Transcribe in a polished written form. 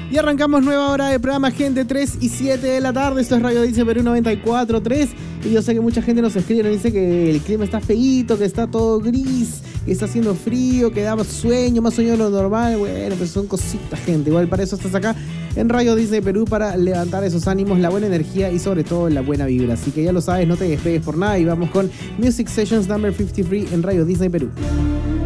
Y arrancamos nueva hora de programa, gente, 3 y 7 de la tarde. Esto es Radio Disney Perú 94.3. Y yo sé que mucha gente nos escribe, nos dice que el clima está feíto, que está todo gris, que está haciendo frío, que da sueño, más sueño de lo normal. Bueno, pues son cositas, gente. Igual para eso estás acá en Radio Disney Perú, para levantar esos ánimos, la buena energía y sobre todo la buena vibra. Así que ya lo sabes, no te despegues por nada y vamos con Music Sessions number 53 en Radio Disney Perú.